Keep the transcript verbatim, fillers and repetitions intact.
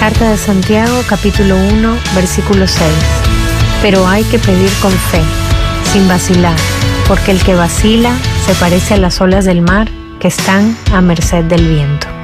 Carta de Santiago, capítulo uno, versículo seis. Pero hay que pedir con fe, sin vacilar, porque el que vacila se parece a las olas del mar que están a merced del viento.